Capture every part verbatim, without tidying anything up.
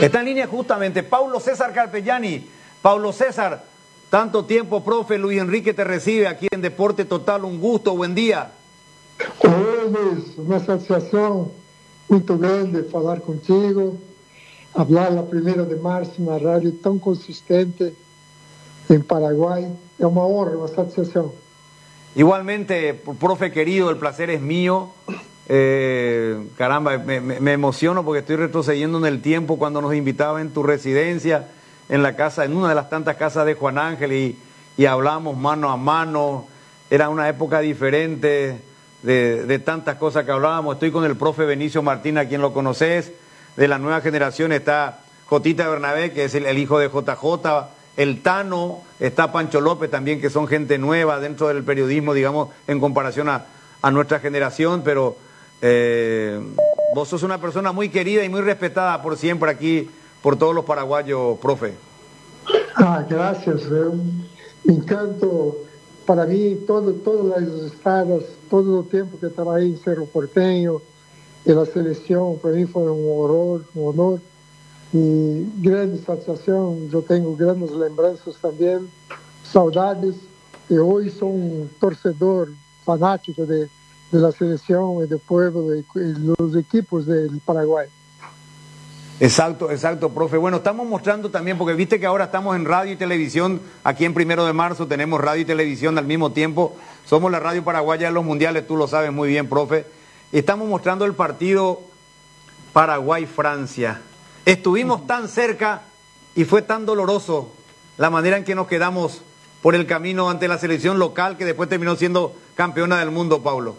Está en línea justamente Paulo César Carpegiani. Paulo César, tanto tiempo, profe. Luis Enrique te recibe aquí en Deporte Total. Un gusto, buen día. Oi, Luiz, uma satisfação muito grande falar contigo, falar na primeira de março na rádio tão consistente em Paraguay. É uma honra, uma satisfação. Igualmente, profe querido, el placer es mío. Eh, caramba, me, me, me emociono porque estoy retrocediendo en el tiempo cuando nos invitaba en tu residencia, en la casa, en una de las tantas casas de Juan Ángel, y, y hablamos mano a mano. Era una época diferente de, de tantas cosas que hablábamos. Estoy con el profe Benicio Martín, a quien lo conoces. De la nueva generación está Jotita Bernabé, que es el, el hijo de J J, el Tano, está Pancho López también, que son gente nueva dentro del periodismo, digamos, en comparación a, a nuestra generación, pero eh, vos sos una persona muy querida y muy respetada por siempre aquí, por todos los paraguayos, profe. Ah, gracias. É um encanto para mim, todo, todas as estadas, todo o tempo que trabalhei em Cerro Porteño, pela seleção, para mim foi um horror, um honor. E grande satisfação, eu tenho grandes lembranças também, saudades, e hoje sou um torcedor fanático de, de la seleção e do povo e, e dos equipos do Paraguai. Exacto, exacto, profe. Bueno, estamos mostrando también, porque viste que ahora estamos en radio y televisión, aquí en Primero de Marzo tenemos radio y televisión al mismo tiempo, somos la radio paraguaya de los mundiales, tú lo sabes muy bien, profe. Estamos mostrando el partido Paraguay-Francia. Estuvimos tan cerca y fue tan doloroso la manera en que nos quedamos por el camino ante la selección local, que después terminó siendo campeona del mundo, Paulo.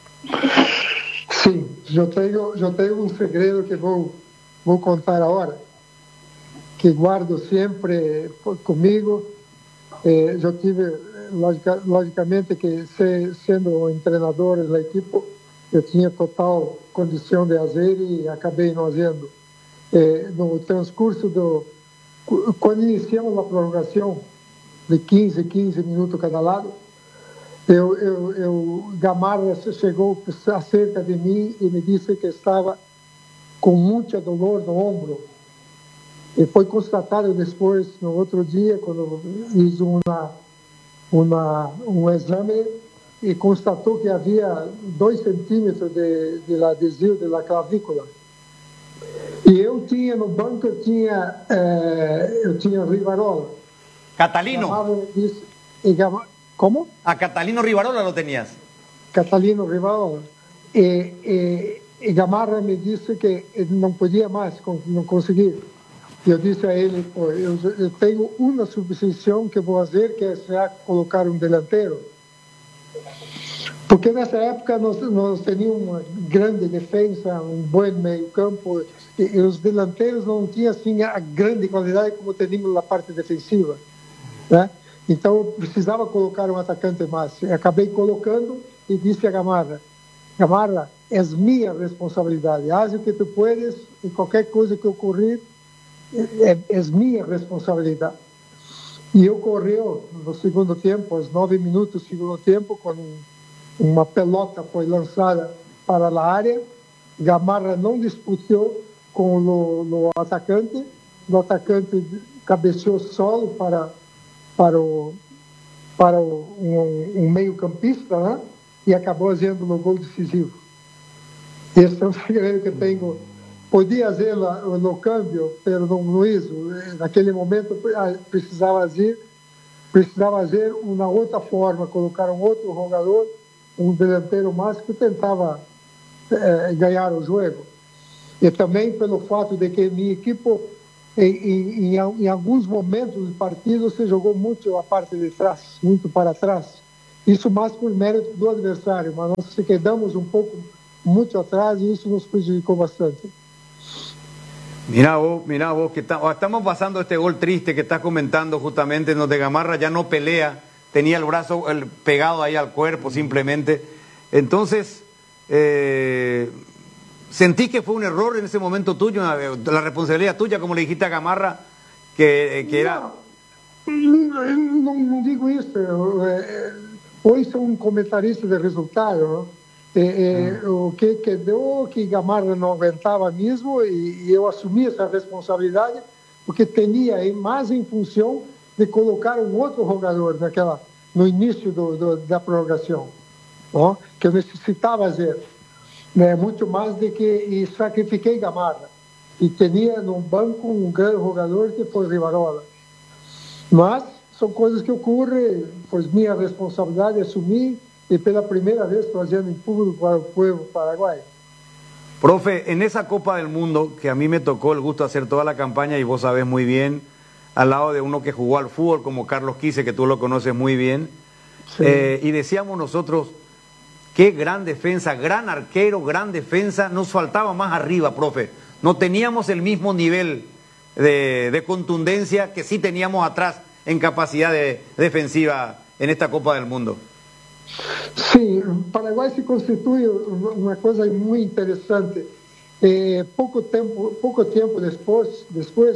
Sim, eu tenho, eu tenho um segredo que vou, vou contar agora, que guardo sempre comigo. Eh, eu tive, logica, logicamente, que se, sendo um treinador da equipe, eu tinha total condição de fazer e acabei não fazendo. Eh, no transcurso do... Quando iniciamos a prorrogação de quinze, quinze minutos cada lado, eu, eu, eu, Gamarra chegou cerca de mim e me disse que estava com muita dor no ombro. E foi constatado depois, no outro dia, quando fiz uma, uma, um exame, e constatou que havia dois centímetros de, de adesivo da clavícula. E eu tinha no banco, eu tinha, eh, eu tinha Rivarola. Catalino. Disse, e Gama, como? A Catalino Rivarola lo tenías. Catalino Rivarola. E, e, e Gamarra me disse que não podia mais, não conseguir. E eu disse a ele, pô, eu, eu tenho uma substituição que vou fazer, que é será colocar um delanteiro. Porque nessa época nós, nós tínhamos uma grande defesa, um bom meio-campo, e, e os delanteiros não tinham assim a grande qualidade como tínhamos na parte defensiva, né? Então eu precisava colocar um atacante mais. Eu acabei colocando e disse a Gamarra: Gamarra, é minha responsabilidade. Faz o que tu puedes e qualquer coisa que ocorrer é, é minha responsabilidade. E eu correu no segundo tempo, aos nove minutos do segundo tempo, com um uma pelota foi lançada para a área, Gamarra não disputou com o, o atacante, o atacante cabeceou solo para, para, o, para o, um, um meio-campista, né? E acabou fazendo o gol decisivo. Esse é um segredo que tenho. Podia fazer no câmbio, mas não, não isso. Naquele momento precisava fazer, precisava fazer uma outra forma, colocar um outro jogador, um delanteiro mais que tentava eh, ganhar o jogo. E também pelo fato de que minha equipe, em, em, em alguns momentos do partido, se jogou muito a parte de trás, muito para trás. Isso mais por mérito do adversário, mas nós se quedamos um pouco muito atrás e isso nos prejudicou bastante. Mira vos, mira vos, que está, estamos pasando este gol triste que estás comentando justamente, donde Gamarra ya no pelea, tenía el brazo el, pegado ahí al cuerpo simplemente. Entonces, eh, ¿sentí que fue un error en ese momento tuyo, la responsabilidad tuya, como le dijiste a Gamarra, que, que era...? No, no, no digo isso. Eu, eu, hoje sou um comentarista de resultado, É, é, hum. O que quedou que Gamarra não aguentava mesmo e, e eu assumi essa responsabilidade porque tinha mais em função de colocar um outro jogador naquela, no início do, do, da prorrogação, ó, que eu necessitava fazer, né, muito mais do que e sacrifiquei Gamarra e tinha no banco um grande jogador que foi Rivarola, mas são coisas que ocorrem, foi minha responsabilidade assumir e pela primeira vez trazendo em público para o povo paraguaio. Profe, en esa Copa del Mundo, que a mí me tocó el gusto de hacer toda la campaña, y vos sabés muy bien, al lado de uno que jugó al fútbol, como Carlos Quise, que tú lo conoces muy bien, sí. eh, y decíamos nosotros, qué gran defensa, gran arquero, gran defensa, nos faltaba más arriba, profe. No teníamos el mismo nivel de, de contundencia que sí teníamos atrás en capacidad de, defensiva en esta Copa del Mundo. Sim, Paraguai se constitui uma coisa muito interessante. É, pouco tempo, pouco tempo depois, depois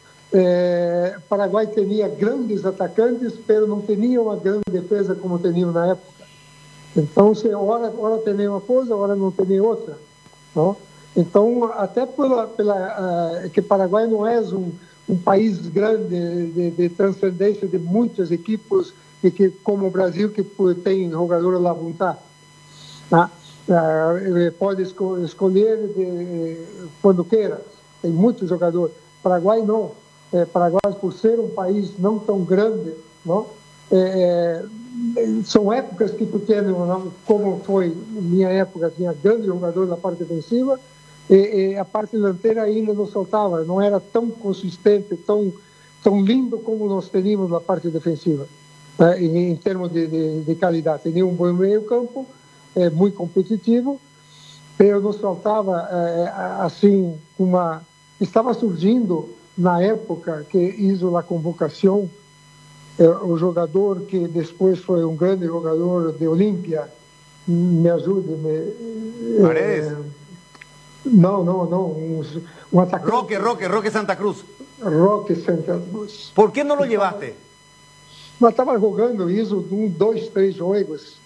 é, Paraguai tinha grandes atacantes, mas não tinha uma grande defesa como tinha na época. Então, se ora, ora tinha uma coisa, ora não tinha outra, não? Então, até pela, pela uh, que Paraguai não é um, um país grande de, de transcendência de muitas equipes e que, como o Brasil, que tem jogador lá à vontade, tá? Uh, pode esco escolher de, quando queira, tem muitos jogadores. Paraguai não. É, Paraguai, por ser um país não tão grande, não? É, são épocas que tu tens, como foi minha época, tinha grande jogador na parte defensiva e, e a parte dianteira ainda não soltava, não era tão consistente, tão, tão lindo como nós teríamos na parte defensiva. Né, em, em termos de, de, de qualidade. Tinha um bom meio campo, é, muito competitivo, mas nos faltava, é, assim, uma... Estava surgindo, na época que hizo a convocação, é, o jogador que depois foi um grande jogador de Olímpia, me ajude, me... Paredes? É, não, não, não, um, um atacante... Roque, Roque, Roque Santa Cruz. Roque Santa Cruz. ¿Por qué no lo llevaste? Nós estávamos jogando isso um, dois, três jogos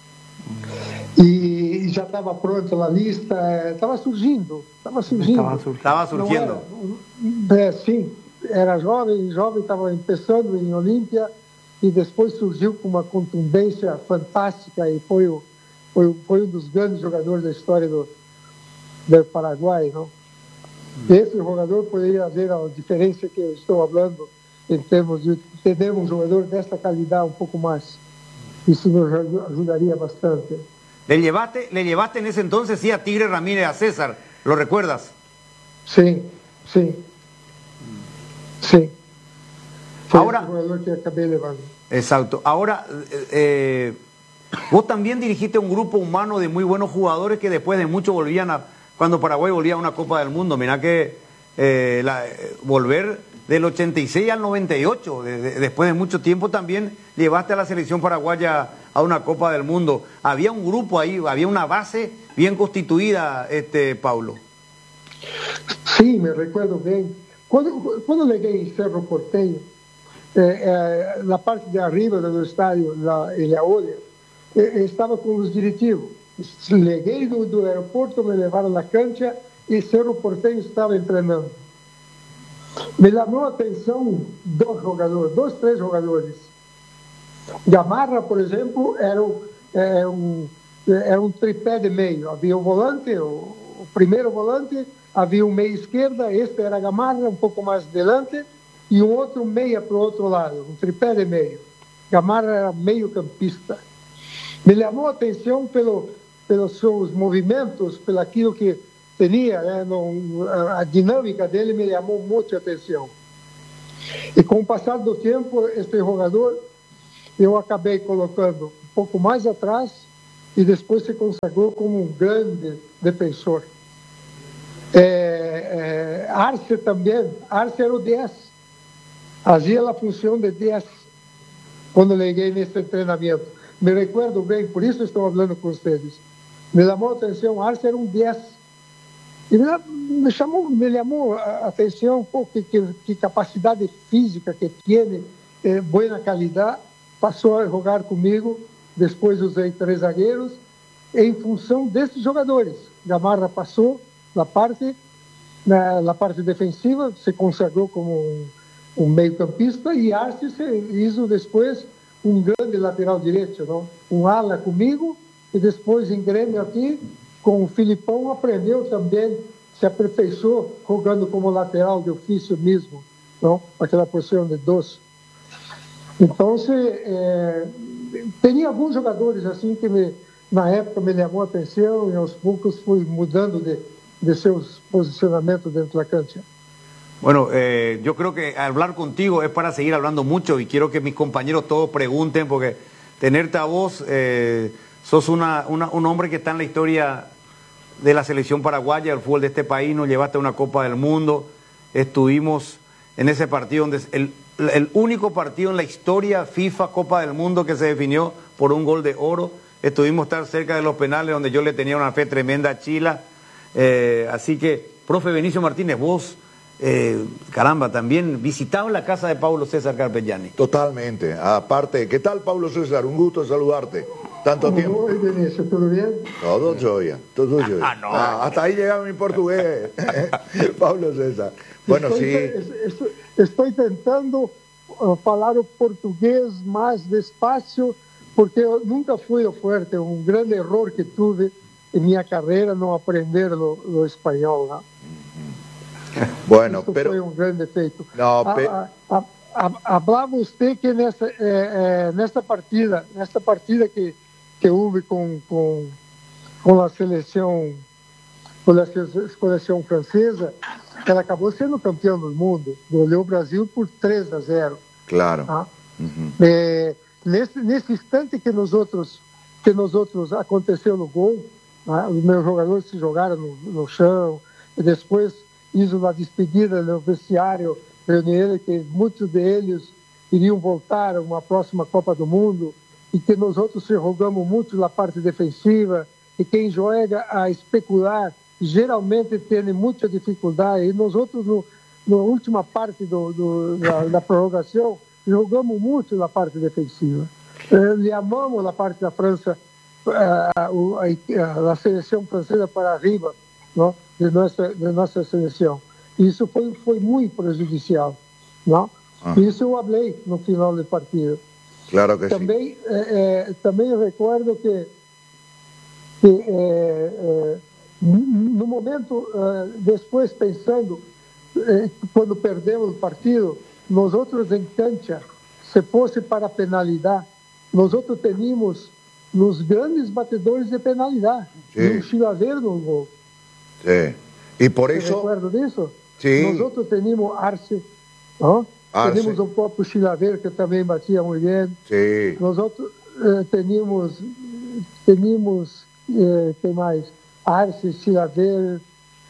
e já estava pronta a lista, estava surgindo, estava surgindo. Estava surgindo. Era, é, sim, era jovem, jovem, estava começando em Olímpia e depois surgiu com uma contundência fantástica e foi, o, foi, foi um dos grandes jogadores da história do, do Paraguai, não? Esse jogador poderia haver a diferença que eu estou falando em termos de ter um jogador dessa qualidade um pouco mais. Isso nos ajudaria bastante. ¿Le llevaste, le llevaste en ese entonces sí a Tigre Ramírez, a César? ¿Lo recuerdas? Sim, sim. Sim. Foi Ahora, esse jogador que acabei levando. Exacto. Ahora, eh, vos también dirigiste un grupo humano de muy buenos jugadores que después de mucho volvían a... Cuando Paraguay volvía a una Copa del Mundo, mirá que eh, la, eh, volver... del ochenta y seis al noventa y ocho, de, de, después de mucho tiempo también llevaste a la selección paraguaya a una Copa del Mundo. Había un grupo ahí, había una base bien constituida, este Paulo. Sí, me recuerdo bien. Cuando, cuando llegué en Cerro Porteño, eh, eh, la parte de arriba del estadio, la, en la olla, eh, estaba con los directivos. Llegué do, do aeropuerto, me llevaron a la cancha y Cerro Porteño estaba entrenando. Me chamou a atenção dois jogadores, dois, três jogadores. Gamarra, por exemplo, era um, é, um, era um tripé de meio. Havia o volante, o, o primeiro volante, havia um meia esquerda, este era Gamarra, um pouco mais adiante, e um outro meia para o outro lado, um tripé de meio. Gamarra era meio campista. Me chamou a atenção pelo, pelos seus movimentos, pelo aquilo que tinha, né, no, a dinâmica dele me chamou muito a atenção. E com o passar do tempo, este jogador, eu acabei colocando um pouco mais atrás e depois se consagrou como um grande defensor. É, é, Arce também, Arce era o dez, fazia a função de dez quando cheguei nesse treinamento. Me recordo bem, por isso estou falando com vocês. Me chamou a atenção, Arce era um dez. E me chamou, me chamou a atenção, pô, que, que, que capacidade física que tem, é, boa qualidade. Passou a jogar comigo, depois usei três zagueiros em função desses jogadores. Gamarra passou na parte, na, na parte defensiva, se consagrou como um, um meio-campista, e Arce se hizo depois um grande lateral direito, não? Um ala comigo, e depois em Grêmio aqui, com o Filipão, aprendeu também, se aperfeiçoou jogando como lateral de ofício mesmo, não? Aquela posição de dois. Então, se, é, teria alguns jogadores assim que me, na época me chamou a atenção, e aos poucos fui mudando de, de seus posicionamentos dentro da cancha. Bueno, eh, yo creo que hablar contigo es para seguir hablando mucho y quiero que mis compañeros todos pregunten porque tenerte a vos, eh, sos una, una, un hombre que está en la historia de la selección paraguaya, del fútbol de este país, nos llevaste a una Copa del Mundo, estuvimos en ese partido, donde el, el único partido en la historia FIFA Copa del Mundo que se definió por un gol de oro, estuvimos estar cerca de los penales donde yo le tenía una fe tremenda a Chile, eh, así que, profe Benicio Martínez, vos... Eh, caramba, también visitaba la casa de Pablo César Carpegiani. Totalmente. Aparte, ¿qué tal, Pablo César? Un gusto saludarte. Tanto tiempo. Oi, Benicio, ¿todo bien? Todo joya, todo joya. Ah, no. Ah, hasta ahí llega mi portugués. Pablo César. Bueno, estoy, sí. Estoy, estoy tentando uh, falar o português mais despacio, porque eu nunca fui fuerte. Um grande erro que tuve em minha carreira não aprender o espanhol, né? Bueno, Isso pero... foi um grande feito. No, a, pe... a, a, a, hablava você que nessa, é, é, nessa partida, nessa partida que, que houve com, com, com a seleção, com a seleção francesa, ela acabou sendo campeã do mundo, goleou o Brasil por três a zero. Claro. Tá? Uhum. É, nesse, nesse instante que nós outros, que nós outros aconteceu no gol, tá? Os meus jogadores se jogaram no, no chão, e depois hizo na despedida no vestiário, reuniram que muitos deles iriam voltar a uma próxima Copa do Mundo e que nós outros se jogamos muito na parte defensiva e quem joga a especular geralmente tem muita dificuldade e nós outros no, na última parte do, do, da, da prorrogação jogamos muito na parte defensiva. Eh, amamos a parte da França, a, a, a, a seleção francesa para arriba, não? De nossa, de nossa seleção. Isso foi, foi muito prejudicial. Não? Ah. Isso eu falei no final do partido. Claro que também, sim. É, é, também recordo que, que é, é, no momento, é, depois pensando, é, quando perdemos o partido, nós outros em cancha, se fosse para a penalidade, nós outros teníamos nos grandes batedores de penalidade. Sí. Um chilaveiro no gol. Sí. Y por eso... ¿Recuerdo de eso? Sí. Nosotros teníamos Arce, ¿no? Arce. Teníamos un propio Chilaver que también batía muy bien. Sí. Nosotros eh, teníamos, teníamos eh, ¿qué más? Arce, Chilaver.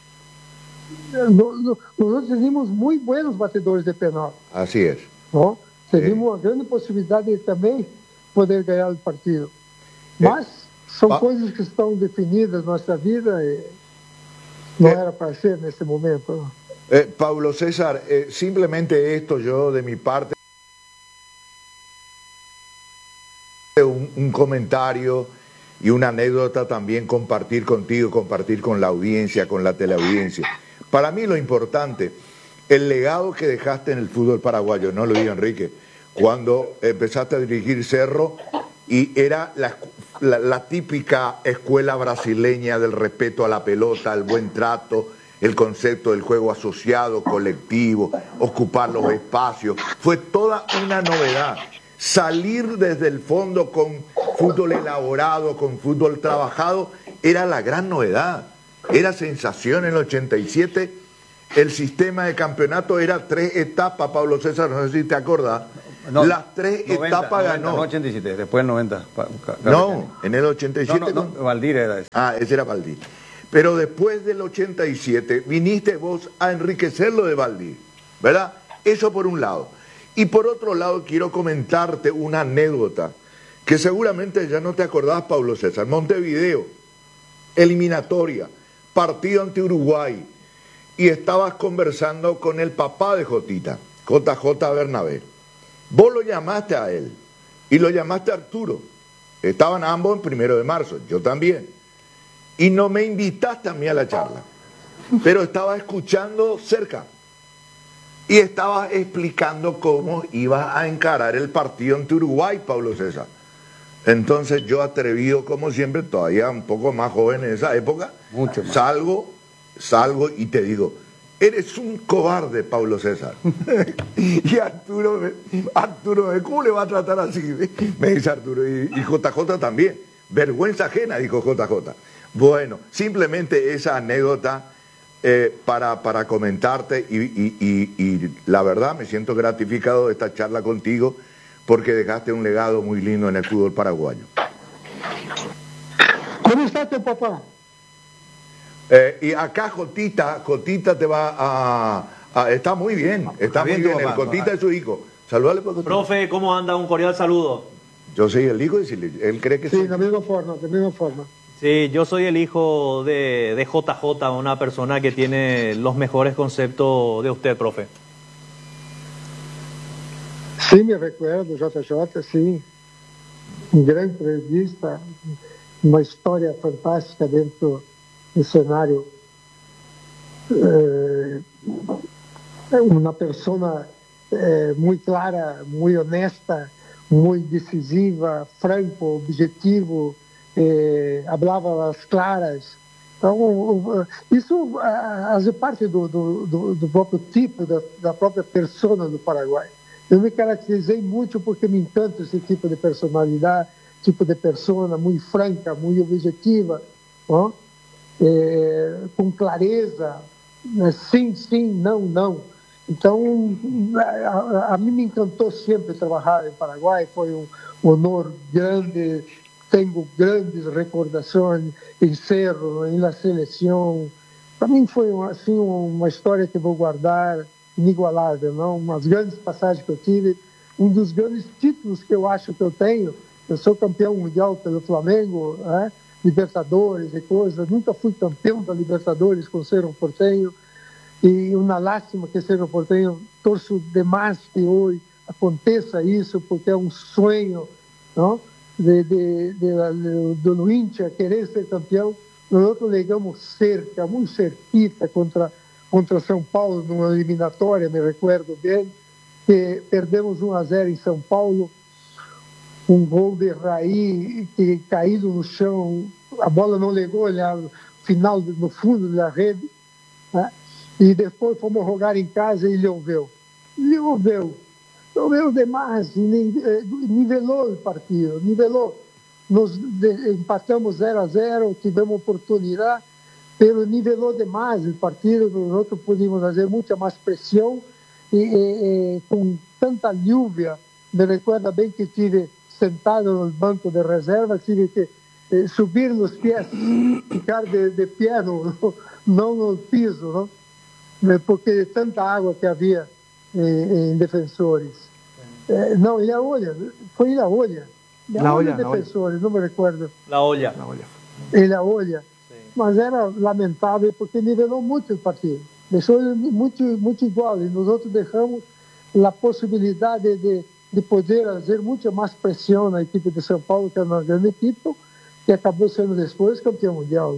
No, no, nosotros teníamos muy buenos batedores de penal. Así es. ¿No? Teníamos sí. una grande posibilidad de también poder ganar el partido. Mas eh, son pa... cosas que están definidas en nuestra vida y no eh, era para ser en este momento. ¿No? Eh, Pablo César, eh, simplemente esto yo de mi parte, un, un comentario y una anécdota también compartir contigo, compartir con la audiencia, con la teleaudiencia. Para mí lo importante, el legado que dejaste en el fútbol paraguayo, no lo digo Enrique, cuando empezaste a dirigir Cerro y era la, la, la típica escuela brasileña del respeto a la pelota, el buen trato, el concepto del juego asociado, colectivo, ocupar los espacios. Fue toda una novedad. Salir desde el fondo con fútbol elaborado, con fútbol trabajado, era la gran novedad. Era sensación en el ochenta y siete. El sistema de campeonato era tres etapas, Pablo César, no sé si te acordás. No, las tres noventa, etapas noventa, ganó. No, ochenta y siete, después el noventa. No, en el ochenta y siete. No, no, no, Valdir era ese. Ah, ese era Valdir. Pero después del ochenta y siete viniste vos a enriquecer lo de Valdir, ¿verdad? Eso por un lado. Y por otro lado quiero comentarte una anécdota que seguramente ya no te acordás, Pablo César. Montevideo, eliminatoria, partido ante Uruguay, y estabas conversando con el papá de Jotita, J J Bernabé. Vos lo llamaste a él y lo llamaste a Arturo Estaban ambos en primero de marzo, yo también. Y no me invitaste a mí a la charla, pero estaba escuchando cerca. Y estaba explicando cómo iba a encarar el partido ante Uruguay, Pablo César. Entonces yo, atrevido como siempre, todavía un poco más joven en esa época, Mucho más. salgo, salgo y te digo, eres un cobarde, Pablo César. Y Arturo, me, Arturo, ¿cómo le va a tratar así? Me dice Arturo, y, y J J también. Vergüenza ajena, dijo J J. Bueno, simplemente esa anécdota eh, para, para comentarte y, y, y, y la verdad me siento gratificado de esta charla contigo porque dejaste un legado muy lindo en el fútbol paraguayo. ¿Cómo está tu papá? Eh, y acá Jotita, Jotita te va a, a... Está muy bien, está muy bien tu bien, el papá. Jotita es su hijo. Saludale por Jotita. Profe, ¿cómo anda? Un cordial saludo. Yo soy el hijo y si le- él cree que Sí, soy... de la misma forma, de la misma forma. Sí, yo soy el hijo de, de J J, una persona que tiene los mejores conceptos de usted, profe. Sí, me recuerdo, J J, sim. Um grande periodista, uma história fantástica dentro do cenário. É, uma pessoa é, muito clara, muito honesta, muito decisiva, franco, objetivo, é, falava as claras. Então, isso faz parte do, do, do, do próprio tipo, da, da própria persona do Paraguai. Eu me caracterizei muito porque me encanta esse tipo de personalidade, tipo de persona, muito franca, muito objetiva, ó, é, com clareza, né, sim, sim, não, não. Então, a, a mim me encantou sempre trabalhar em Paraguai, foi um honor grande, tenho grandes recordações em Cerro, em La Seleção. Para mim foi assim, uma história que vou guardar, inigualável, não? Umas grandes passagens que eu tive, um dos grandes títulos que eu acho que eu tenho, eu sou campeão mundial pelo Flamengo, né? Libertadores e coisas, nunca fui campeão da Libertadores com o Cerro Porteño, e uma lástima que o Cerro Porteño, torço demais que hoje aconteça isso, porque é um sonho, não? De, de, de, de, do Luíntia querer ser campeão. Nós legamos cerca, muito cerquita contra contra São Paulo numa eliminatória, me recordo bem, que perdemos um a zero em São Paulo, um gol de Raí que caído no chão, a bola não ligou no final, no fundo da rede, né? E depois fomos jogar em casa e choveu. Choveu. Choveu demais, nivelou o partido, nivelou. Nós empatamos zero a zero, tivemos oportunidade, pero nivelou demais o partido, nós podíamos fazer muita mais pressão e, e, e com tanta lluvia. Me recorda bem que estive sentado no banco de reserva, tive que eh, subir nos pés, ficar de, de pé, no, no, não no piso, não? Porque de tanta água que havia em, em Defensores. Eh, não, em La Olla, foi em La Olla. La Olla, Defensores, não me recordo. La olla. La olla. Em La Olla. Mas era lamentável porque nivelou muito o partido. Deixou muito, muito igual. E nós outros deixamos a possibilidade de, de poder fazer muita mais pressão na equipe de São Paulo, que era uma grande equipe, que acabou sendo depois campeão mundial.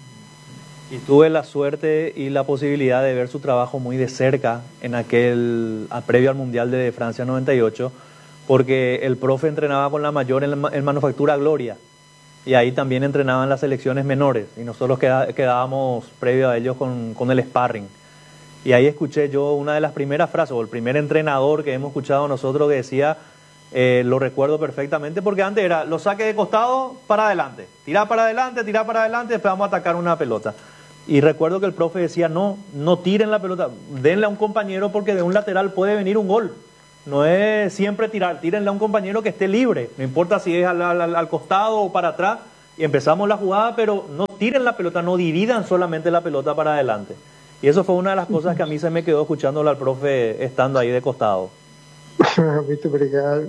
Y tuve la suerte y la posibilidad de ver su trabajo muy de cerca en aquel, a, previo al Mundial de Francia noventa y ocho, porque el profe entrenaba con la mayor en, en Manufactura Gloria. Y ahí también entrenaban las selecciones menores y nosotros queda, quedábamos previo a ellos con, con el sparring. Y ahí escuché yo una de las primeras frases, o el primer entrenador que hemos escuchado nosotros que decía, eh, lo recuerdo perfectamente, porque antes era, lo saque de costado para adelante, tirar para adelante, tirar para adelante, después vamos a atacar una pelota. Y recuerdo que el profe decía, no, no tiren la pelota, denle a un compañero porque de un lateral puede venir un gol. No es siempre tirar, tírenle a un compañero que esté libre, no importa si es al, al, al costado o para atrás, y empezamos la jugada, pero no tiren la pelota, no dividan solamente la pelota para adelante. Y eso fue una de las cosas que a mí se me quedó escuchándolo al profe estando ahí de costado. Muito obrigado.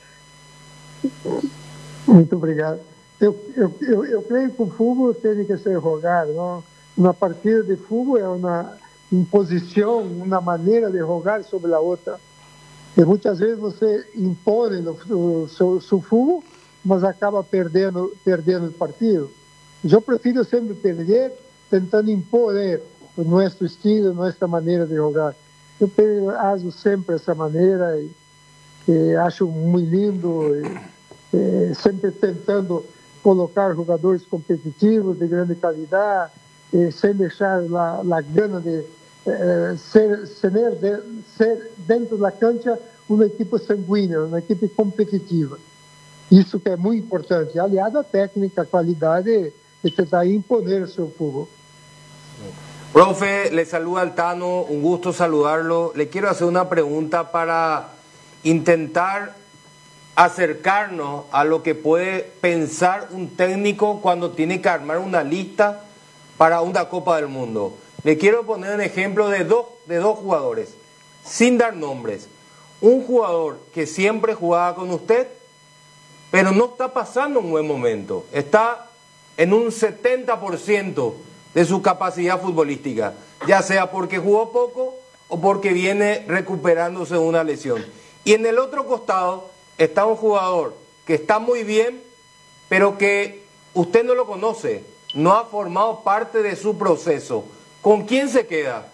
Muito obrigado. Eu, eu, eu, eu creio que o futebol tem que ser jogado, não? Uma partida de futebol é uma imposição, uma maneira de jogar sobre a outra. E muitas vezes você impõe o seu, seu futebol mas acaba perdendo, perdendo o partido. Eu prefiro sempre perder tentando impor o nosso estilo, nossa maneira de jogar. Eu faço sempre essa maneira e, e acho muito lindo, e, e sempre tentando colocar jogadores competitivos de grande qualidade, e sem deixar a, a gana de eh, ser, ser, de, ser dentro da cancha uma equipe sanguínea, uma equipe competitiva. Isso que é muito importante, aliado à técnica, à qualidade e tentar imponer o seu fútbol. Profe, le saluda Altano, un gusto saludarlo. Le quiero hacer una pregunta para intentar acercarnos a lo que puede pensar un técnico cuando tiene que armar una lista para una Copa del Mundo. Le quiero poner un ejemplo de dos, de dos jugadores, sin dar nombres. Un jugador que siempre jugaba con usted, pero no está pasando un buen momento. Está en un setenta por ciento de su capacidad futbolística, ya sea porque jugó poco o porque viene recuperándose de una lesión. Y en el otro costado está un jugador que está muy bien, pero que usted no lo conoce, no ha formado parte de su proceso. ¿Con quién se queda?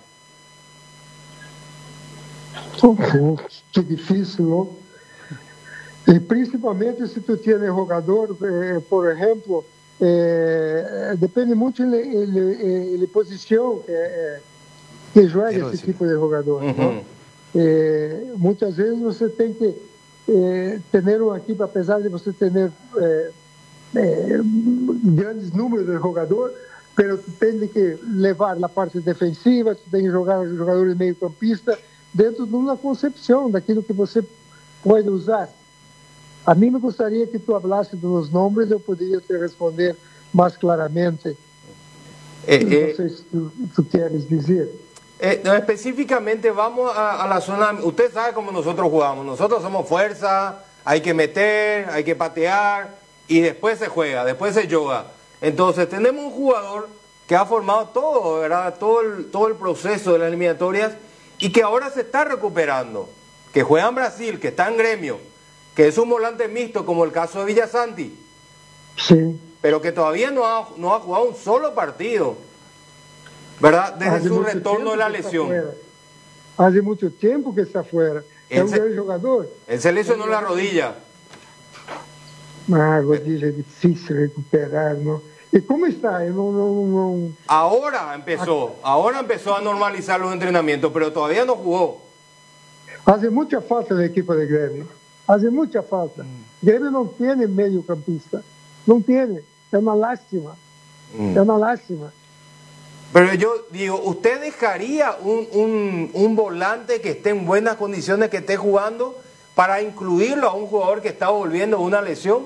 Que difícil, não? E principalmente se tu tienes jogador, eh, por exemplo, eh, depende muito da posição que, eh, que joga esse decir. tipo de jogador. Uhum. Eh, muitas vezes você tem que eh, ter uma equipe, apesar de você ter eh, eh, grandes números de jogador, mas tu tem que levar a parte defensiva, tu tem que jogar jogadores meio campista dentro de uma concepção daquilo que você pode usar. A mim me gostaria que tu falasse dos nomes, eu poderia te responder mais claramente. Eh, não eh, sei se tu, tu queres dizer. Eh, no, específicamente vamos a, a la zona, usted sabe cómo nosotros jugamos, nosotros somos fuerza, hay que meter, hay que patear y después se juega, después se yoga. Entonces tenemos un jugador que ha formado todo, ¿verdad? Todo el, todo el proceso de las eliminatorias y que ahora se está recuperando, que juega en Brasil, que está en Gremio, que es un volante mixto como el caso de Villasanti, sí, pero que todavía no ha, no ha jugado un solo partido, ¿verdad? Desde Hace su retorno de la lesión. Hace mucho tiempo que está fuera. Es un gran jugador. Él se lesionó la rodilla. Ah, a rodilla es difícil recuperar, ¿no? ¿Y cómo está? No, no, no... Ahora empezó, ahora empezó a normalizar los entrenamientos, pero todavía no jugó. Hace mucha falta el equipo de Gremio. Hace mucha falta. Mm. Gremio no tiene mediocampista. No tiene. Es una lástima. Mm. Es una lástima. Pero yo digo, ¿usted dejaría un, un, un volante que esté en buenas condiciones, que esté jugando, para incluirlo a un jugador que está volviendo de una lesión?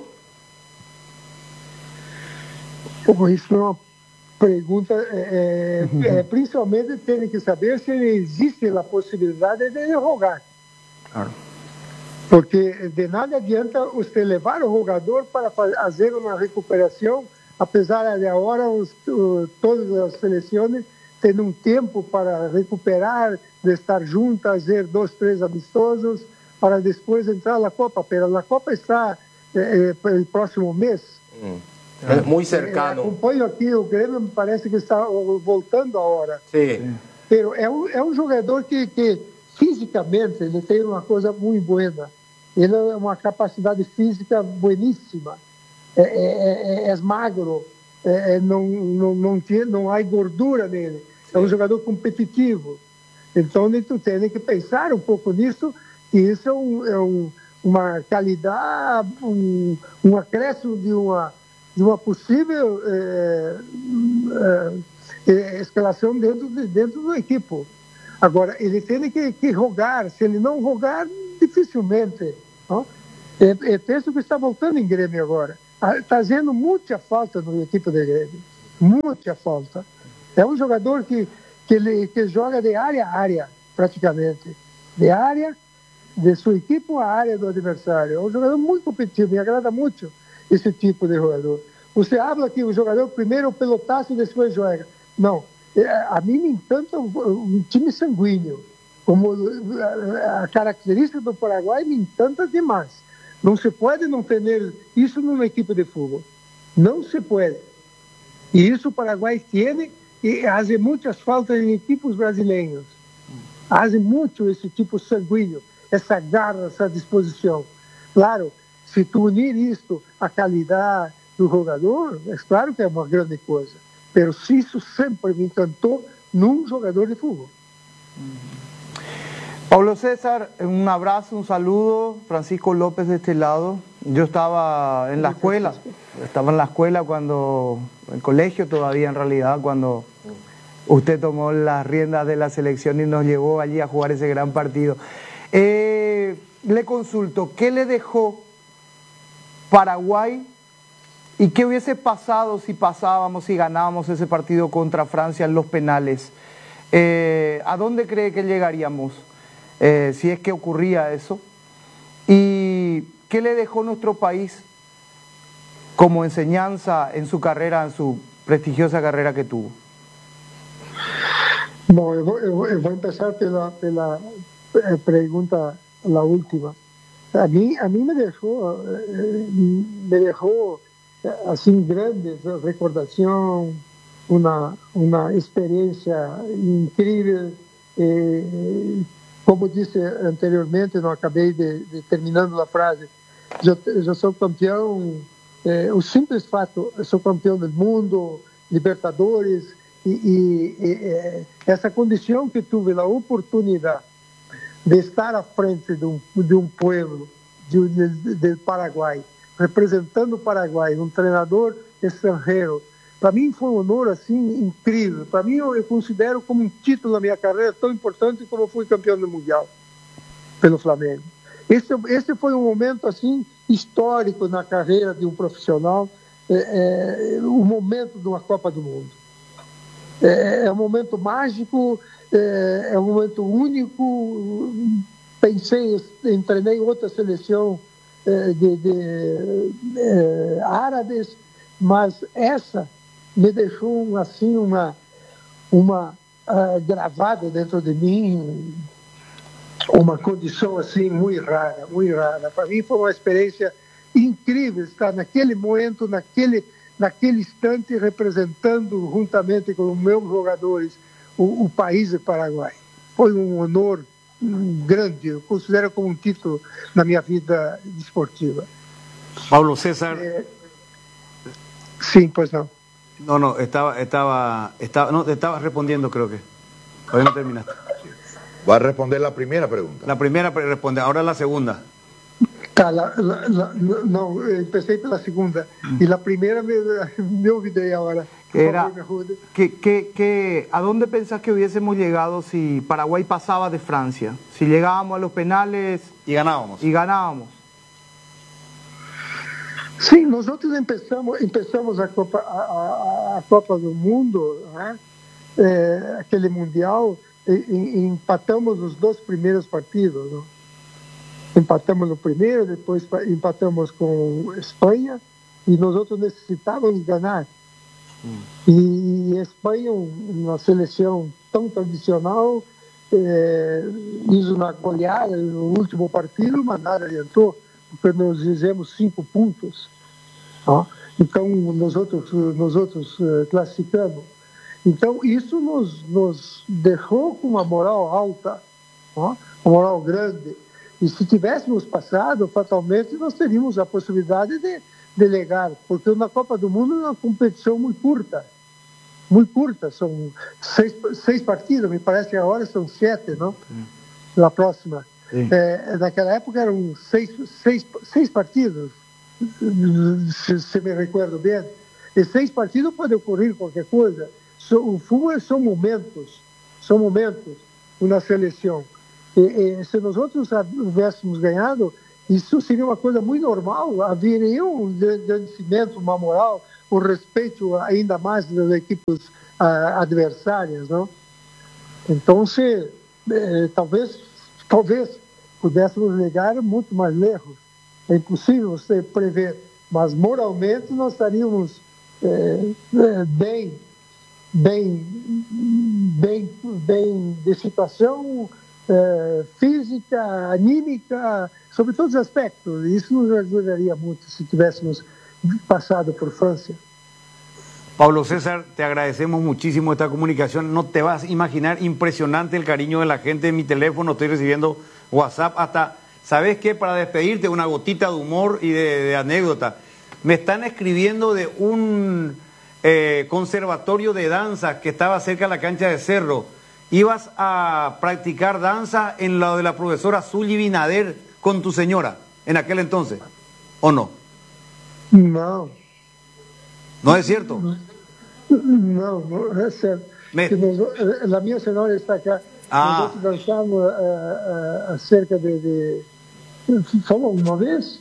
Oh, isso é uma pergunta, é, é, principalmente tem que saber se existe a possibilidade de jogar. Claro. Porque de nada adianta você levar o jogador para fazer uma recuperação, apesar de agora os, os, todas as seleções têm um tempo para recuperar, de estar juntas, fazer dois, três amistosos, para depois entrar na Copa. Mas a Copa está é, é, no próximo mês. Hum. É muito cercano. Eu acompanho aqui, o Grêmio me parece que está voltando a hora. Sim. Pero é um, é um jogador que, que fisicamente ele tem uma coisa muito boa. Ele é uma capacidade física bueníssima. É, é, é, é magro, é, não, não, não, tem, não há gordura nele. Sim. É um jogador competitivo. Então, tu tem que pensar um pouco nisso, que isso é, um, é um, uma qualidade, um, um acréscimo de uma de uma possível é, é, escalação dentro, de, dentro do equipe. Agora, ele tem que, que jogar. Se ele não jogar, dificilmente. Não? É, é, penso que está voltando em Grêmio agora. Está fazendo muita falta no equipe de Grêmio. Muita falta. É um jogador que, que, ele, que joga de área a área, praticamente. De área, de sua equipe a área do adversário. É um jogador muito competitivo, me agrada muito esse tipo de jogador. Você habla que o jogador primeiro pelotaço e depois joga. Não, a mim me encanta um time sanguíneo. Como a característica do Paraguai me encanta demais. Não se pode não ter isso numa equipe de futebol. Não se pode. E isso o Paraguai tem e faz muitas faltas em equipes brasileiros. Faz muito esse tipo sanguíneo, essa garra, essa disposição. Claro, se tu unir isto à qualidade do jogador, é claro que é uma grande coisa. Mas isso sempre me encantou num jogador de futebol. Pablo César, un abrazo, un saludo. Francisco López de este lado. Yo estaba en la escuela, estaba en la escuela cuando, en el colegio todavía en realidad, cuando usted tomó las riendas de la selección y nos llevó allí a jugar ese gran partido. Eh, le consulto, ¿qué le dejó Paraguay y qué hubiese pasado si pasábamos y ganábamos ese partido contra Francia en los penales? Eh, ¿A dónde cree que llegaríamos? Eh, si es que ocurría eso. ¿Y qué le dejó nuestro país como enseñanza en su carrera, en su prestigiosa carrera que tuvo? Bom, eu vou, eu, eu vou começar pela, pela pergunta, a última. A mim, a mim me deixou, me deixou assim grande recordação, uma uma experiência incrível. Eh, como disse anteriormente, não acabei de, de terminando a frase. Eu, eu sou campeão. Eh, o simples fato, eu sou campeão do mundo, Libertadores. E, e, e essa condição que tive a oportunidade de estar à frente de um, de um povo de, de, de Paraguai, representando o Paraguai, um treinador estrangeiro, para mim foi um honor assim incrível. Para mim eu, eu considero como um título na minha carreira tão importante como fui campeão do mundial pelo Flamengo. Esse, esse foi um momento assim histórico na carreira de um profissional, é, é, o momento de uma Copa do Mundo. É, é um momento mágico, é, é um momento único. Pensei, treinei outra seleção é, de, de é, árabes, mas essa me deixou assim uma, uma uh, gravada dentro de mim, uma condição assim muito rara, muito rara. Para mim foi uma experiência incrível estar naquele momento, naquele naquele instante, representando juntamente com os meus jogadores o, o país do Paraguai. Foi um honor grande, eu considero como um título na minha vida desportiva. Pablo César. É, sim, pois não. No, no, estaba, estaba, estaba, no, te estabas respondiendo, creo que. Todavía no terminaste. Va a responder la primera pregunta. La primera responde, ahora la segunda. Tá, la, la, la, não, eu pensei pela segunda. Mm. E a primeira me, me olvidei agora. Era, que, que, que, ¿a dónde pensás que hubiésemos llegado si Paraguay pasaba de Francia? Si llegábamos a los penales y ganábamos. Y ganábamos. Sim, nós outros empezamos, empezamos a, Copa, a, a, a Copa do Mundo, né? É, aquele Mundial, e, e empatamos os dois primeiros partidos. Não? Empatamos no primeiro, depois empatamos com Espanha, e nós outros necessitávamos ganhar. Hum. E Espanha, uma seleção tão tradicional, é, fez uma goleada no último partido, mas nada adiantou, porque nós fizemos cinco pontos. Ó. Então, nós outros, nós outros uh, classificamos. Então, isso nos, nos deixou com uma moral alta, ó, uma moral grande. E se tivéssemos passado, fatalmente, nós teríamos a possibilidade de delegar, porque na Copa do Mundo é uma competição muito curta, muito curta, são seis, seis partidas, me parece que agora são sete, não? Sim. Na próxima. É, naquela época eram seis, seis, seis partidos, se, se me recordo bem, e seis partidos pode ocorrer qualquer coisa. O futebol são momentos, são momentos na seleção. E, e, se nós outros tivéssemos ganhado, isso seria uma coisa muito normal, haveria um agradecimento, uma moral, um respeito ainda mais das equipes uh, adversárias, não? Então, se, eh, talvez, talvez pudéssemos chegar muito mais lejos. É impossível você prever, mas moralmente nós estaríamos eh, bem, bem, bem, bem de situação eh, física, anímica, sobre todos os aspectos. Isso nos ajudaria muito se tivéssemos passado por Francia. Pablo César, te agradecemos muchísimo esta comunicación. No te vas a imaginar, impresionante el cariño de la gente en mi teléfono. Estoy recibiendo WhatsApp hasta, ¿sabes qué? Para despedirte, una gotita de humor y de, de anécdota. Me están escribiendo de un eh, conservatorio de danza que estaba cerca de la cancha de Cerro. Ibas a practicar danza en la de la profesora Zully Binader con tu señora en aquel entonces, ¿o no? No. ¿No es cierto? No, no es cierto. Me... La mía señora está acá. Ah. Nosotros danzamos uh, uh, cerca de, de... Fomos uma vez?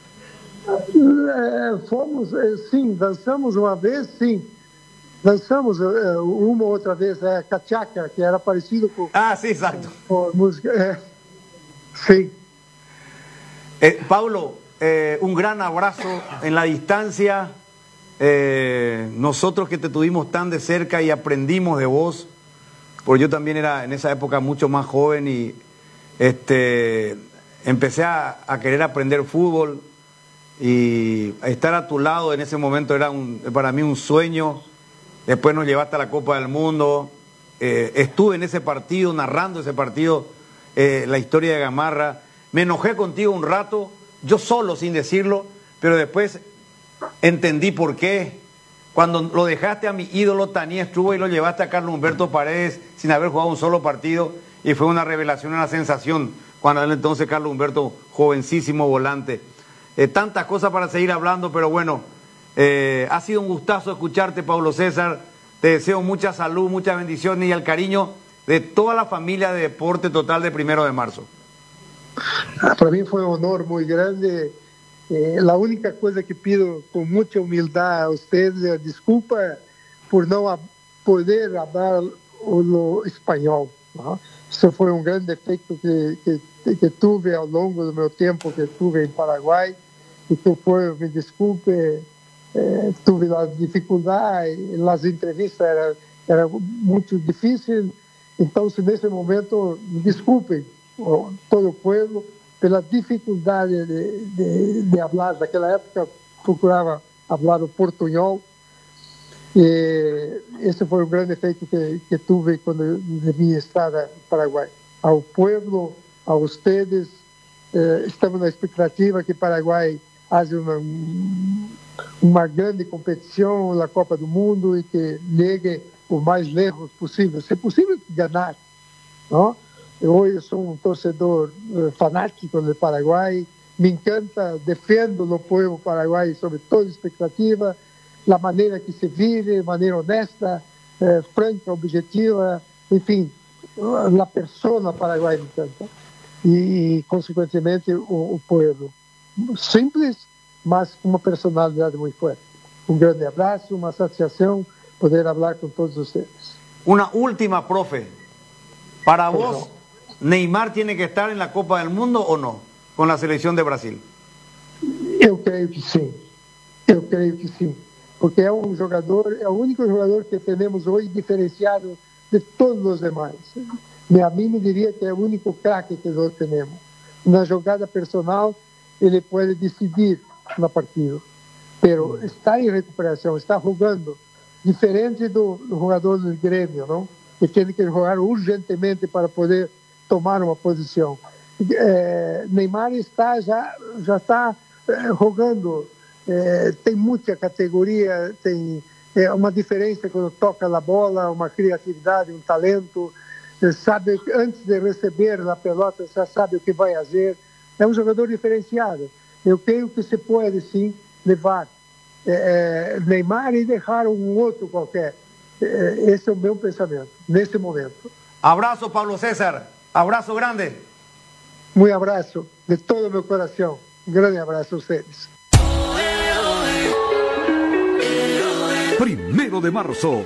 Uh, fomos, uh, sim, dançamos uma vez, sim. Dançamos uh, uma ou outra vez a uh, cachaca, que era parecido com... Ah, sim, exato. Com a música. Uh, sim. Eh, Pablo, eh, un gran abrazo en la distancia. Eh, nosotros que te tuvimos tan de cerca y aprendimos de vos, porque yo también era en esa época mucho más joven y este, empecé a, a querer aprender fútbol y estar a tu lado en ese momento era un, para mí un sueño. Después nos llevaste a la Copa del Mundo. Eh, estuve en ese partido, narrando ese partido, eh, la historia de Gamarra. Me enojé contigo un rato, yo solo sin decirlo, pero después entendí por qué. Cuando lo dejaste a mi ídolo Tani Struve y lo llevaste a Carlos Humberto Paredes sin haber jugado un solo partido, y fue una revelación, una sensación, cuando él entonces Carlos Humberto, jovencísimo volante. Eh, tantas cosas para seguir hablando, pero bueno, eh, ha sido un gustazo escucharte, Pablo César. Te deseo mucha salud, muchas bendiciones y el cariño de toda la familia de Deporte Total de Primero de Marzo. Para mí fue un honor muy grande. Eh, la única cosa que pido con mucha humildad a ustedes es disculpa por no a poder hablar lo español, ¿no? Eso fue un gran defecto que, que, que tuve a lo largo de mi tiempo que estuve en Paraguay y que fue, me disculpe, eh, tuve la dificultad en las entrevistas, era, era muy difícil. Entonces, en ese momento, me disculpen todo el pueblo pela dificuldade de, de, de hablar. Naquela época procurava hablar o portunhol. E esse foi um grande efeito que, que tive quando devia estar no Paraguai. Ao povo, a vocês, eh, estamos na expectativa que o Paraguai haja uma, uma grande competição na Copa do Mundo e que chegue o mais lejos possível. Se possível, ganhar, não? Hoje sou um torcedor uh, fanático do Paraguai, me encanta, defendo o povo paraguaio sobre toda expectativa, a maneira que se vive, maneira honesta, eh, franca, objetiva, enfim, a persona paraguaia me encanta. E, e consequentemente, o, o povo. Simples, mas com uma personalidade muito forte. Um grande abraço, uma satisfação poder falar com todos vocês. Uma última, profe. Para vos, ¿Neymar tiene que estar en la Copa del Mundo o no? Con la selección de Brasil. Eu creio que sim. Eu creio que sim. Porque é um jogador, é o único jogador que temos hoje diferenciado de todos os demais. A mim me diria que é o único craque que nós temos. Na jogada personal, ele pode decidir na partida. Mas está em recuperação, está jogando. Diferente do, do jogador do Grêmio, não? Que tem que jogar urgentemente para poder tomar uma posição. É, Neymar está já já está é, jogando, é, tem muita categoria, tem é, uma diferença quando toca a bola, uma criatividade, um talento, é, sabe antes de receber a pelota já sabe o que vai fazer. É um jogador diferenciado. Eu creio que se pode sim levar é, é, Neymar e deixar um outro qualquer. É, esse é o meu pensamento nesse momento. Abraço, Pablo César. Abraço grande. Um abraço de todo o meu coração. Um grande abraço a vocês. Primero de marzo.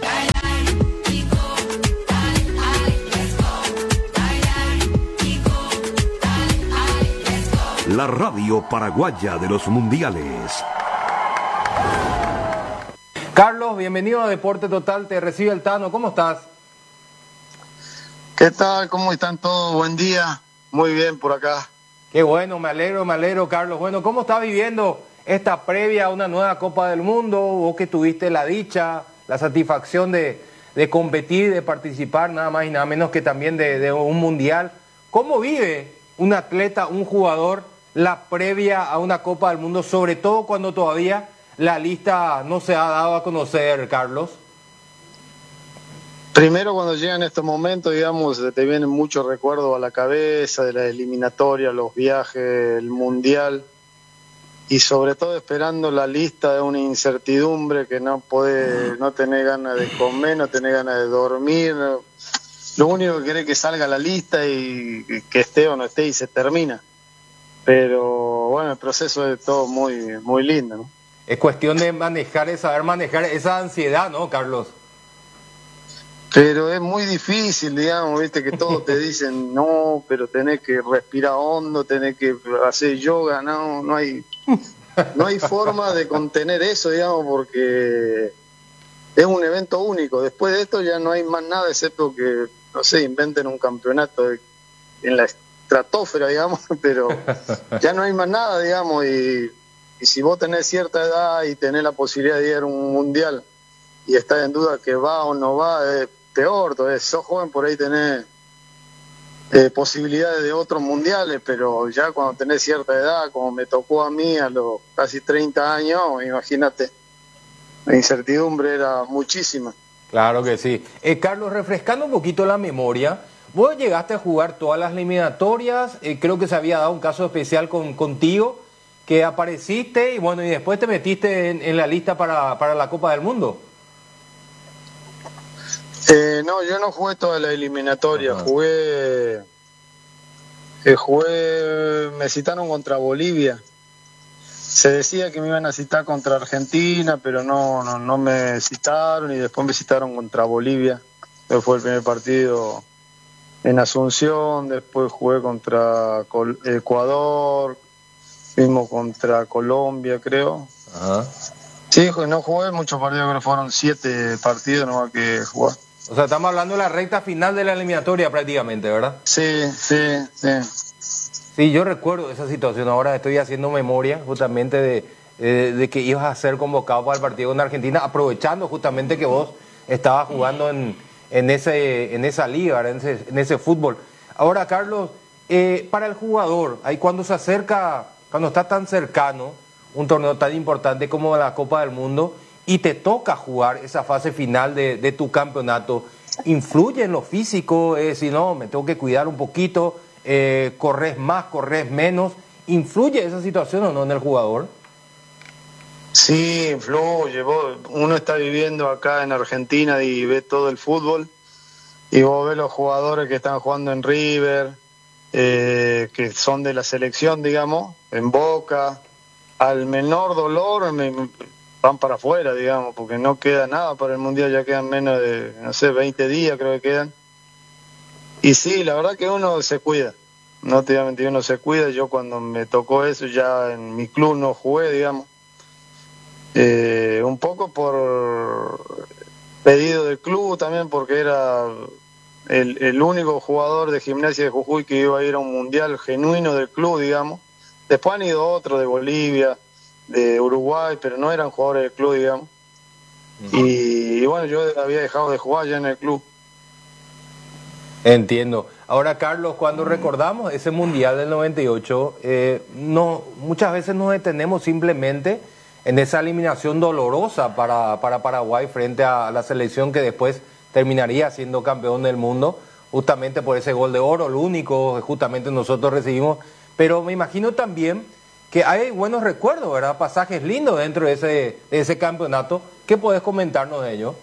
La radio paraguaya de los mundiales. Carlos, bienvenido a Deporte Total. Te recibe el Tano. ¿Cómo estás? ¿Qué tal? ¿Cómo están todos? Buen día. Muy bien por acá. Qué bueno, me alegro, me alegro, Carlos. Bueno, ¿cómo está viviendo esta previa a una nueva Copa del Mundo? Vos que tuviste la dicha, la satisfacción de, de competir, de participar, nada más y nada menos que también de, de un mundial. ¿Cómo vive un atleta, un jugador, la previa a una Copa del Mundo, sobre todo cuando todavía la lista no se ha dado a conocer, Carlos? Primero, cuando llegan estos momentos, digamos, te vienen muchos recuerdos a la cabeza de la eliminatoria, los viajes, el mundial, y sobre todo esperando la lista de una incertidumbre que no podés, no tenés ganas de comer, no tenés ganas de dormir. Lo único que querés es que salga la lista y que esté o no esté y se termina. Pero bueno, el proceso es todo muy, muy lindo, ¿no? Es cuestión de manejar, de saber manejar esa ansiedad, ¿no, Carlos? Pero es muy difícil, digamos, viste, que todos te dicen, no, pero tenés que respirar hondo, tenés que hacer yoga, no, no hay, no hay forma de contener eso, digamos, porque es un evento único. Después de esto ya no hay más nada, excepto que, no sé, inventen un campeonato de, en la estratosfera, digamos, pero ya no hay más nada, digamos, y, y si vos tenés cierta edad y tenés la posibilidad de ir a un mundial y estás en duda que va o no va, es peor. Entonces, sos joven, por ahí tenés eh, posibilidades de otros mundiales, pero ya cuando tenés cierta edad, como me tocó a mí a los casi treinta años, imagínate, la incertidumbre era muchísima. Claro que sí. Eh, Carlos, refrescando un poquito la memoria, vos llegaste a jugar todas las eliminatorias, eh, creo que se había dado un caso especial con contigo, que apareciste y bueno, y después te metiste en, en la lista para, para la Copa del Mundo. Eh, no, yo no jugué toda la eliminatoria, uh-huh. jugué, eh, jugué, me citaron contra Bolivia. Se decía que me iban a citar contra Argentina, pero no, no, no me citaron y después me citaron contra Bolivia. Después fue el primer partido en Asunción, después jugué contra Col- Ecuador, mismo contra Colombia, creo. Uh-huh. Sí, no jugué muchos partidos, creo que fueron siete partidos nomás que jugué. O sea, estamos hablando de la recta final de la eliminatoria prácticamente, ¿verdad? Sí, sí, sí. Sí, yo recuerdo esa situación. Ahora estoy haciendo memoria justamente de, de, de que ibas a ser convocado para el partido con Argentina, aprovechando justamente que vos estabas jugando en, en, ese, en esa liga, en ese, en ese fútbol. Ahora, Carlos, eh, para el jugador, ahí cuando se acerca, cuando está tan cercano un torneo tan importante como la Copa del Mundo, y te toca jugar esa fase final de, de tu campeonato, ¿influye en lo físico? Es decir, no, me tengo que cuidar un poquito, eh, corres más, corres menos. ¿Influye esa situación o no en el jugador? Sí, influye. Vos, uno está viviendo acá en Argentina y ve todo el fútbol, y vos ves los jugadores que están jugando en River, eh, que son de la selección, digamos, en Boca. Al menor dolor me, van para afuera, digamos, porque no queda nada para el Mundial, ya quedan menos de, no sé, veinte días creo que quedan. Y sí, la verdad que uno se cuida, no te voy a mentir, uno se cuida. Yo cuando me tocó eso, ya en mi club no jugué, digamos, eh, un poco por pedido del club también, porque era el, el único jugador de Gimnasia de Jujuy que iba a ir a un Mundial genuino del club, digamos. Después han ido otros de Bolivia, de Uruguay, pero no eran jugadores del club, digamos. Uh-huh. Y, y bueno, yo había dejado de jugar ya en el club. Entiendo. Ahora, Carlos, cuando recordamos ese Mundial del noventa y ocho, eh, no, muchas veces nos detenemos simplemente en esa eliminación dolorosa para, para Paraguay frente a la selección que después terminaría siendo campeón del mundo, justamente por ese gol de oro, el único que justamente nosotros recibimos. Pero me imagino también que hay buenos recuerdos, ¿verdad? Pasajes lindos dentro de ese, de ese campeonato. ¿Qué podés comentarnos de ello?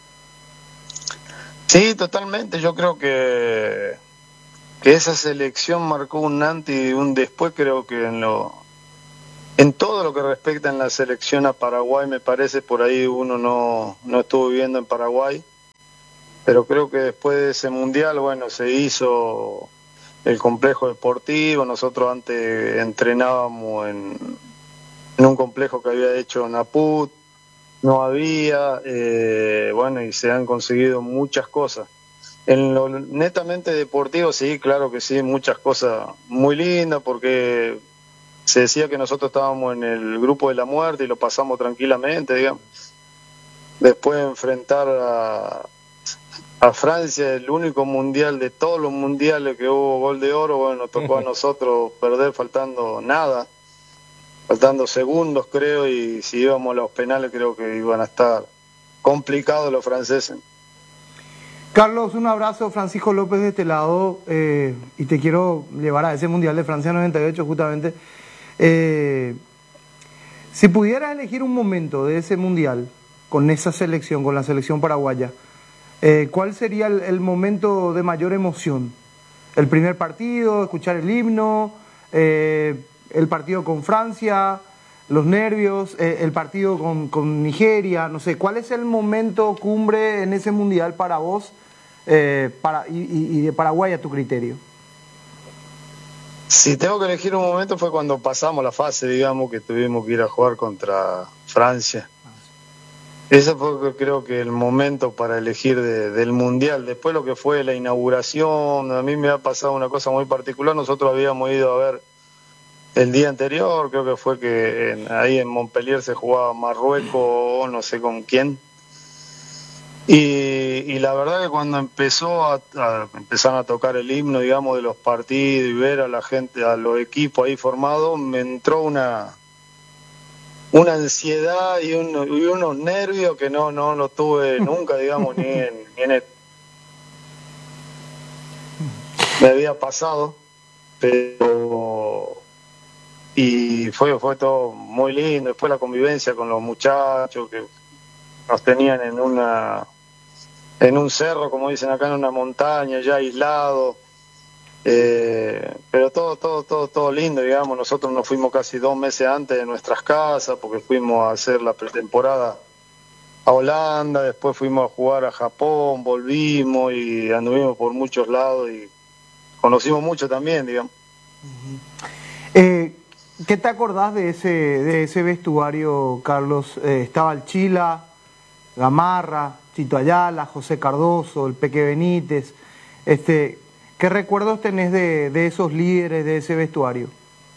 Sí, totalmente. Yo creo que, que esa selección marcó un antes y un después. Creo que en lo en todo lo que respecta en la selección a Paraguay, me parece, por ahí uno no, no estuvo viviendo en Paraguay. Pero creo que después de ese mundial, bueno, se hizo el complejo deportivo. Nosotros antes entrenábamos en, en un complejo que había hecho Naput, no había, eh, bueno, y se han conseguido muchas cosas. En lo netamente deportivo, sí, claro que sí, muchas cosas muy lindas, porque se decía que nosotros estábamos en el grupo de la muerte y lo pasamos tranquilamente, digamos. Después de enfrentar a, a Francia, el único mundial de todos los mundiales que hubo gol de oro, bueno, nos tocó a nosotros perder faltando nada, faltando segundos creo, y si íbamos a los penales creo que iban a estar complicados los franceses. Carlos, un abrazo, Francisco López de este lado, eh, y te quiero llevar a ese Mundial de Francia noventa y ocho justamente. Eh, si pudieras elegir un momento de ese Mundial, con esa selección, con la selección paraguaya, eh, ¿cuál sería el, el momento de mayor emoción? ¿El primer partido, escuchar el himno, eh, el partido con Francia, los nervios, eh, el partido con, con Nigeria? No sé, ¿cuál es el momento cumbre en ese Mundial para vos eh, para, y, y de Paraguay a tu criterio? Si tengo que elegir un momento fue cuando pasamos la fase, digamos, que tuvimos que ir a jugar contra Francia. Ese fue creo que el momento para elegir de, del Mundial. Después lo que fue la inauguración, a mí me ha pasado una cosa muy particular. Nosotros habíamos ido a ver el día anterior, creo que fue que en, ahí en Montpellier se jugaba Marruecos, no sé con quién. Y, y la verdad que cuando empezó a, a empezaron a tocar el himno, digamos, de los partidos y ver a la gente, a los equipos ahí formados, me entró una una ansiedad y, un, y unos nervios que no no lo tuve nunca, digamos, ni en, ni en el... me había pasado, pero y fue fue todo muy lindo. Después la convivencia con los muchachos que nos tenían en una en un cerro, como dicen acá, en una montaña ya aislado, eh, pero todo todo todo todo lindo, digamos. Nosotros nos fuimos casi dos meses antes de nuestras casas porque fuimos a hacer la pretemporada a Holanda, después fuimos a jugar a Japón, volvimos y anduvimos por muchos lados y conocimos mucho también, digamos. Uh-huh. eh, ¿Qué te acordás de ese de ese vestuario, Carlos? Eh, estaba el Chila, Gamarra, Chito Ayala, José Cardoso, el Peque Benítez. Este, ¿qué recuerdos tenés de, de esos líderes de ese vestuario?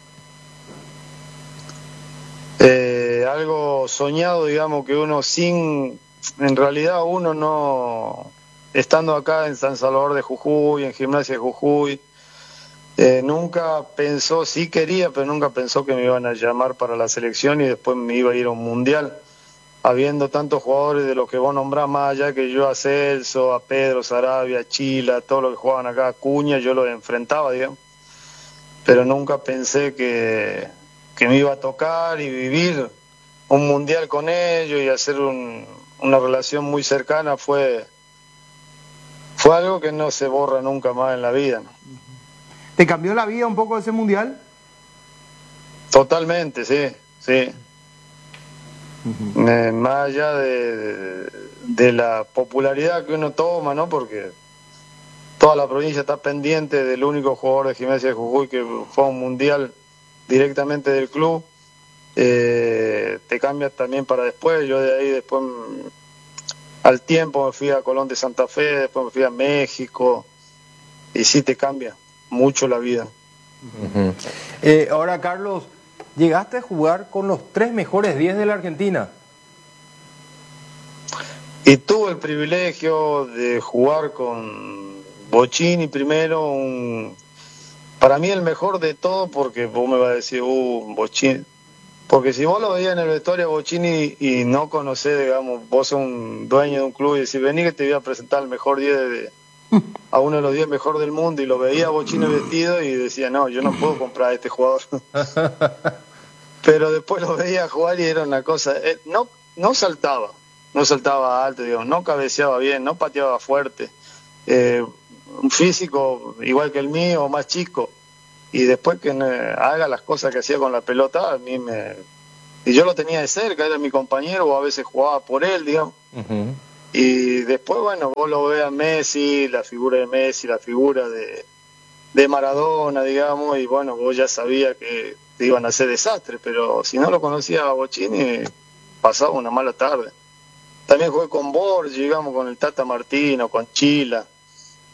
Eh, algo soñado, digamos, que uno sin, en realidad uno no, estando acá en San Salvador de Jujuy, en Gimnasia de Jujuy, eh, nunca pensó, sí quería, pero nunca pensó que me iban a llamar para la selección y después me iba a ir a un mundial. Habiendo tantos jugadores de los que vos nombrás, más allá que yo a Celso, a Pedro, Sarabia, a Chila, todos los que jugaban acá, a Cuña, yo los enfrentaba, digamos. Pero nunca pensé que, que me iba a tocar y vivir un mundial con ellos y hacer un, una relación muy cercana. Fue, fue algo que no se borra nunca más en la vida, ¿no? ¿Te cambió la vida un poco ese mundial? Totalmente, sí, sí. Uh-huh. Eh, más allá de, de, de la popularidad que uno toma, ¿no? Porque toda la provincia está pendiente del único jugador de Gimnasia de Jujuy que fue a un mundial directamente del club. Eh, te cambia también para después. Yo de ahí después, al tiempo, me fui a Colón de Santa Fe, después me fui a México, y sí te cambia mucho la vida. Uh-huh. eh, ahora, Carlos, llegaste a jugar con los tres mejores diez de la Argentina. Y tuve el privilegio de jugar con Bocchini primero, un, para mí el mejor de todo, porque vos me vas a decir, uh, Bocchini, porque si vos lo veías en el vestuario a Bocchini y no conocés, digamos, vos sos un dueño de un club y decís, vení que te voy a presentar el mejor diez de, a uno de los diez mejor del mundo, y lo veía a Bocchini vestido y decía, no, yo no puedo comprar a este jugador. Pero después lo veía jugar y era una cosa, eh, no no saltaba, no saltaba alto, digamos, no cabeceaba bien, no pateaba fuerte, eh, un físico igual que el mío o más chico, y después que eh, haga las cosas que hacía con la pelota, a mí me... Y yo lo tenía de cerca, era mi compañero, o a veces jugaba por él, digamos. Uh-huh. Y después, bueno, vos lo ves a Messi, la figura de Messi, la figura de, de Maradona, digamos, y bueno, vos ya sabías que te iban a hacer desastre, pero si no lo conocía a Bocchini, pasaba una mala tarde. También jugué con Borges, digamos, con el Tata Martino, con Chila,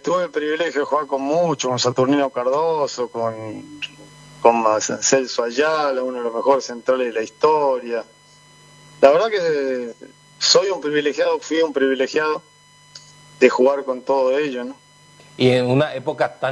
tuve el privilegio de jugar con muchos, con Saturnino Cardoso, con, con Celso Ayala, uno de los mejores centrales de la historia. La verdad que soy un privilegiado, fui un privilegiado de jugar con todo ello, ¿no? Y en una época tan